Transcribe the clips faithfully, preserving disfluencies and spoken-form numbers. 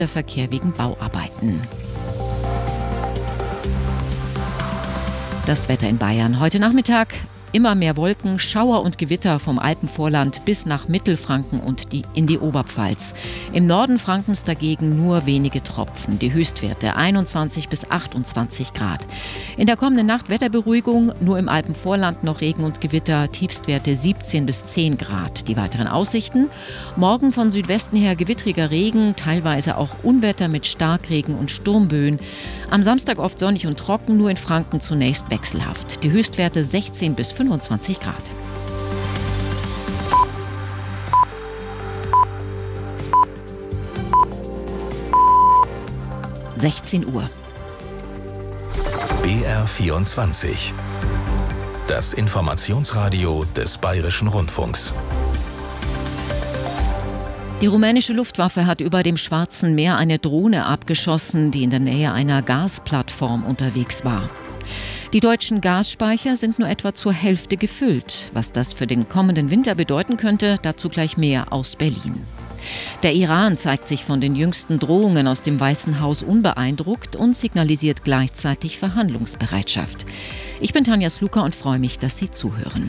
der Verkehr wegen Bauarbeiten. Das Wetter in Bayern. Heute Nachmittag immer mehr Wolken, Schauer und Gewitter vom Alpenvorland bis nach Mittelfranken und die, in die Oberpfalz. Im Norden Frankens dagegen nur wenige Tropfen. Die Höchstwerte einundzwanzig bis achtundzwanzig Grad. In der kommenden Nacht Wetterberuhigung, nur im Alpenvorland noch Regen und Gewitter, Tiefstwerte siebzehn bis zehn Grad. Die weiteren Aussichten: Morgen von Südwesten her gewittriger Regen, teilweise auch Unwetter mit Starkregen und Sturmböen. Am Samstag oft sonnig und trocken, nur in Franken zunächst wechselhaft. Die Höchstwerte sechzehn bis fünfundzwanzig Grad. sechzehn Uhr. B R vierundzwanzig. Das Informationsradio des Bayerischen Rundfunks. Die rumänische Luftwaffe hat über dem Schwarzen Meer eine Drohne abgeschossen, die in der Nähe einer Gasplattform unterwegs war. Die deutschen Gasspeicher sind nur etwa zur Hälfte gefüllt. Was das für den kommenden Winter bedeuten könnte, dazu gleich mehr aus Berlin. Der Iran zeigt sich von den jüngsten Drohungen aus dem Weißen Haus unbeeindruckt und signalisiert gleichzeitig Verhandlungsbereitschaft. Ich bin Tanja Sluka und freue mich, dass Sie zuhören.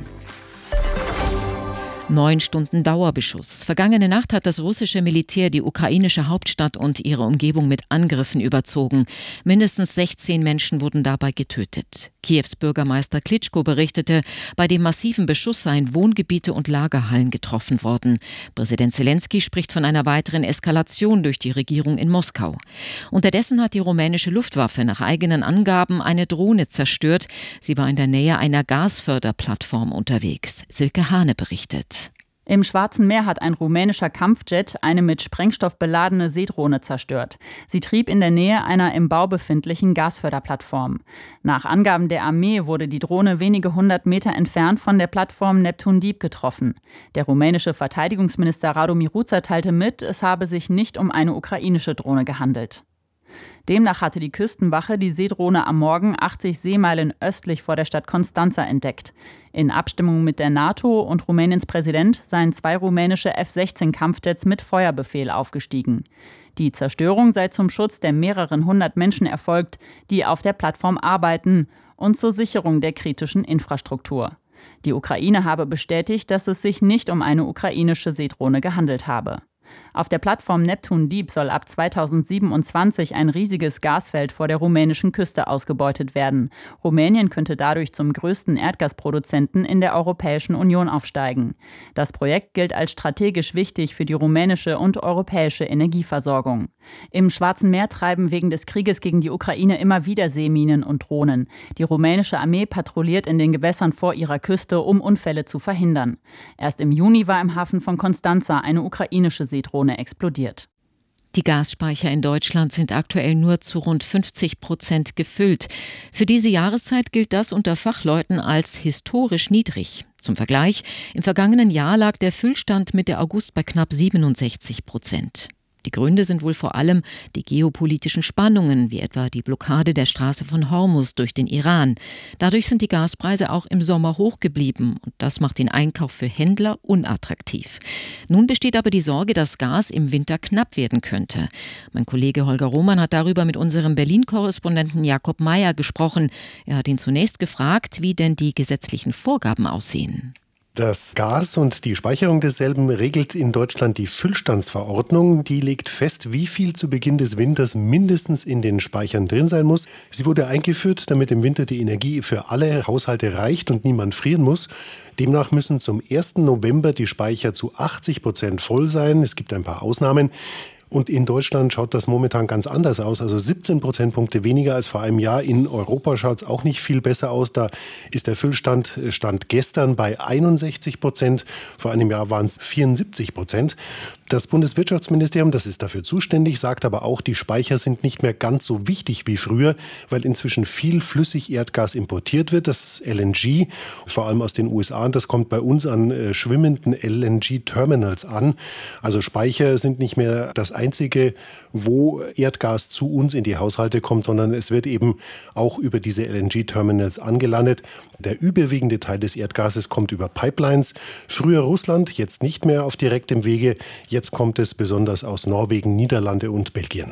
Neun Stunden Dauerbeschuss. Vergangene Nacht hat das russische Militär die ukrainische Hauptstadt und ihre Umgebung mit Angriffen überzogen. Mindestens sechzehn Menschen wurden dabei getötet. Kiews Bürgermeister Klitschko berichtete, bei dem massiven Beschuss seien Wohngebiete und Lagerhallen getroffen worden. Präsident Zelensky spricht von einer weiteren Eskalation durch die Regierung in Moskau. Unterdessen hat die rumänische Luftwaffe nach eigenen Angaben eine Drohne zerstört. Sie war in der Nähe einer Gasförderplattform unterwegs. Silke Hane berichtet. Im Schwarzen Meer hat ein rumänischer Kampfjet eine mit Sprengstoff beladene Seedrohne zerstört. Sie trieb in der Nähe einer im Bau befindlichen Gasförderplattform. Nach Angaben der Armee wurde die Drohne wenige hundert Meter entfernt von der Plattform Neptun Deep getroffen. Der rumänische Verteidigungsminister Radu Miruța teilte mit, es habe sich nicht um eine ukrainische Drohne gehandelt. Demnach hatte die Küstenwache die Seedrohne am Morgen achtzig Seemeilen östlich vor der Stadt Constanța entdeckt. In Abstimmung mit der NATO und Rumäniens Präsident seien zwei rumänische F sechzehn Kampfjets mit Feuerbefehl aufgestiegen. Die Zerstörung sei zum Schutz der mehreren hundert Menschen erfolgt, die auf der Plattform arbeiten, und zur Sicherung der kritischen Infrastruktur. Die Ukraine habe bestätigt, dass es sich nicht um eine ukrainische Seedrohne gehandelt habe. Auf der Plattform Neptun Deep soll ab zweitausendsiebenundzwanzig ein riesiges Gasfeld vor der rumänischen Küste ausgebeutet werden. Rumänien könnte dadurch zum größten Erdgasproduzenten in der Europäischen Union aufsteigen. Das Projekt gilt als strategisch wichtig für die rumänische und europäische Energieversorgung. Im Schwarzen Meer treiben wegen des Krieges gegen die Ukraine immer wieder Seeminen und Drohnen. Die rumänische Armee patrouilliert in den Gewässern vor ihrer Küste, um Unfälle zu verhindern. Erst im Juni war im Hafen von Constanța eine ukrainische Seedrohne explodiert. Die Gasspeicher in Deutschland sind aktuell nur zu rund fünfzig Prozent gefüllt. Für diese Jahreszeit gilt das unter Fachleuten als historisch niedrig. Zum Vergleich, im vergangenen Jahr lag der Füllstand Mitte August bei knapp siebenundsechzig Prozent. Die Gründe sind wohl vor allem die geopolitischen Spannungen, wie etwa die Blockade der Straße von Hormuz durch den Iran. Dadurch sind die Gaspreise auch im Sommer hoch geblieben und das macht den Einkauf für Händler unattraktiv. Nun besteht aber die Sorge, dass Gas im Winter knapp werden könnte. Mein Kollege Holger Roman hat darüber mit unserem Berlin-Korrespondenten Jakob Mayer gesprochen. Er hat ihn zunächst gefragt, wie denn die gesetzlichen Vorgaben aussehen. Das Gas und die Speicherung desselben regelt in Deutschland die Füllstandsverordnung. Die legt fest, wie viel zu Beginn des Winters mindestens in den Speichern drin sein muss. Sie wurde eingeführt, damit im Winter die Energie für alle Haushalte reicht und niemand frieren muss. Demnach müssen zum ersten November die Speicher zu achtzig Prozent voll sein. Es gibt ein paar Ausnahmen. Und in Deutschland schaut das momentan ganz anders aus. Also siebzehn Prozentpunkte weniger als vor einem Jahr. In Europa schaut es auch nicht viel besser aus. Da ist der Füllstand Stand gestern bei einundsechzig Prozent. Vor einem Jahr waren es vierundsiebzig Prozent. Das Bundeswirtschaftsministerium, das ist dafür zuständig, sagt aber auch, die Speicher sind nicht mehr ganz so wichtig wie früher, weil inzwischen viel Flüssigerdgas importiert wird. Das L N G, vor allem aus den U S A, das kommt bei uns an äh, schwimmenden L N G-Terminals an. Also Speicher sind nicht mehr das einzige wo Erdgas zu uns in die Haushalte kommt, sondern es wird eben auch über diese L N G-Terminals angelandet. Der überwiegende Teil des Erdgases kommt über Pipelines. Früher Russland, jetzt nicht mehr auf direktem Wege. Jetzt kommt es besonders aus Norwegen, Niederlande und Belgien.